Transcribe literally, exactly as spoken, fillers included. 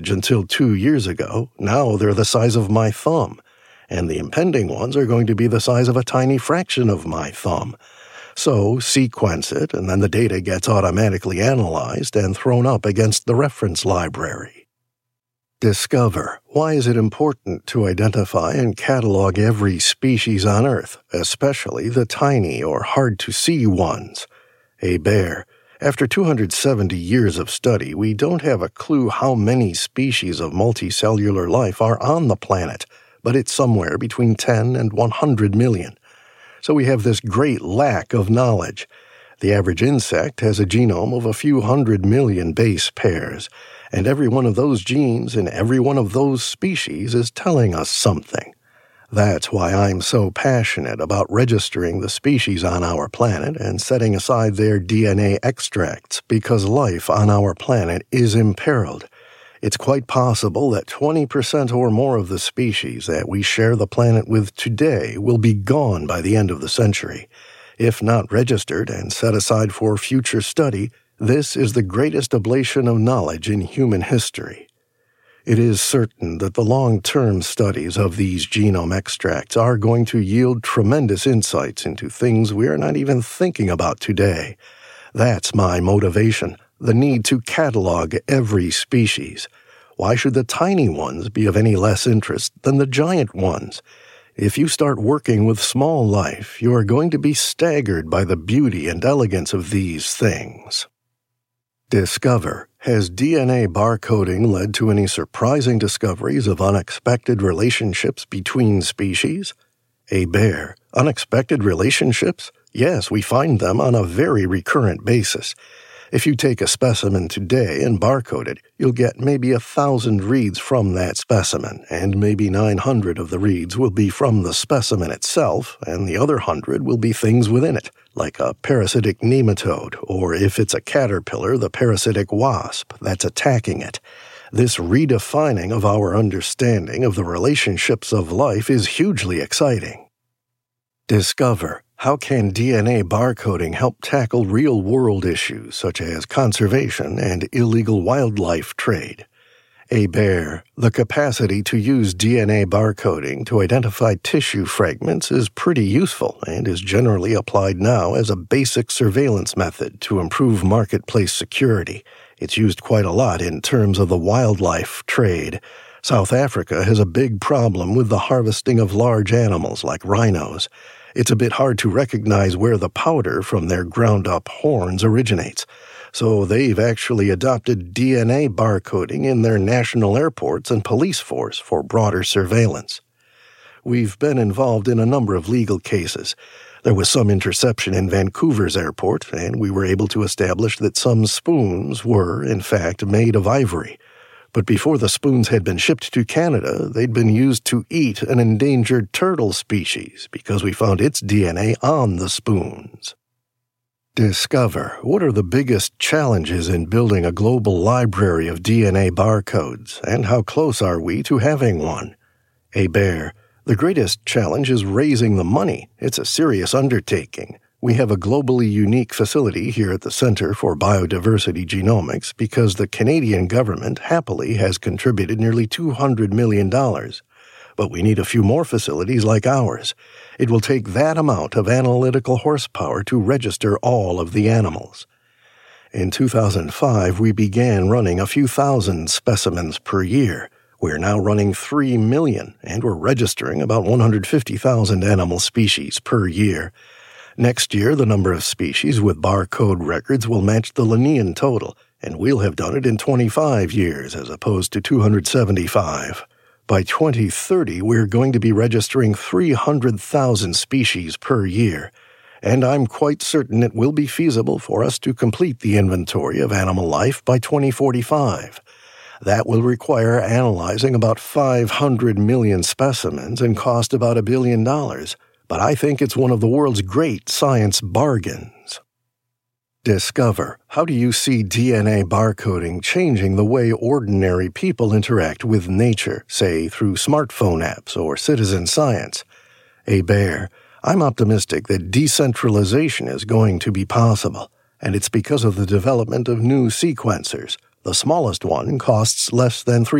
until two years ago. Now they're the size of my thumb, and the impending ones are going to be the size of a tiny fraction of my thumb. So sequence it, and then the data gets automatically analyzed and thrown up against the reference library. Discover. Why is it important to identify and catalog every species on Earth, especially the tiny or hard-to-see ones? A bear. After two hundred seventy years of study, we don't have a clue how many species of multicellular life are on the planet, but it's somewhere between ten and one hundred million. So we have this great lack of knowledge. The average insect has a genome of a few hundred million base pairs, and every one of those genes in every one of those species is telling us something. That's why I'm so passionate about registering the species on our planet and setting aside their D N A extracts, because life on our planet is imperiled. It's quite possible that twenty percent or more of the species that we share the planet with today will be gone by the end of the century. If not registered and set aside for future study, this is the greatest ablation of knowledge in human history. It is certain that the long-term studies of these genome extracts are going to yield tremendous insights into things we are not even thinking about today. That's my motivation, the need to catalog every species. Why should the tiny ones be of any less interest than the giant ones? If you start working with small life, you are going to be staggered by the beauty and elegance of these things. Discover. Has D N A barcoding led to any surprising discoveries of unexpected relationships between species? A bear. Unexpected relationships? Yes, we find them on a very recurrent basis. If you take a specimen today and barcode it, you'll get maybe a thousand reads from that specimen, and maybe nine hundred of the reads will be from the specimen itself, and the other hundred will be things within it, like a parasitic nematode, or if it's a caterpillar, the parasitic wasp that's attacking it. This redefining of our understanding of the relationships of life is hugely exciting. Discover. How can D N A barcoding help tackle real-world issues such as conservation and illegal wildlife trade? A bear. The capacity to use D N A barcoding to identify tissue fragments is pretty useful and is generally applied now as a basic surveillance method to improve marketplace security. It's used quite a lot in terms of the wildlife trade. South Africa has a big problem with the harvesting of large animals like rhinos. It's a bit hard to recognize where the powder from their ground-up horns originates, so they've actually adopted D N A barcoding in their national airports and police force for broader surveillance. We've been involved in a number of legal cases. There was some interception in Vancouver's airport, and we were able to establish that some spoons were, in fact, made of ivory. But before the spoons had been shipped to Canada, they'd been used to eat an endangered turtle species because we found its D N A on the spoons. Discover. What are the biggest challenges in building a global library of D N A barcodes, and how close are we to having one? A bear. The greatest challenge is raising the money. It's a serious undertaking. We have a globally unique facility here at the Center for Biodiversity Genomics because the Canadian government happily has contributed nearly two hundred million dollars. But we need a few more facilities like ours. It will take that amount of analytical horsepower to register all of the animals. In two thousand five, we began running a few thousand specimens per year. We're now running three million, and we're registering about one hundred fifty thousand animal species per year. Next year, the number of species with barcode records will match the Linnean total, and we'll have done it in twenty-five years as opposed to two hundred seventy-five. By twenty thirty, we're going to be registering three hundred thousand species per year, and I'm quite certain it will be feasible for us to complete the inventory of animal life by twenty forty-five. That will require analyzing about five hundred million specimens and cost about a billion dollars. But I think it's one of the world's great science bargains. Discover. How do you see D N A barcoding changing the way ordinary people interact with nature, say through smartphone apps or citizen science? A bear. I'm optimistic that decentralization is going to be possible, and it's because of the development of new sequencers. The smallest one costs less than three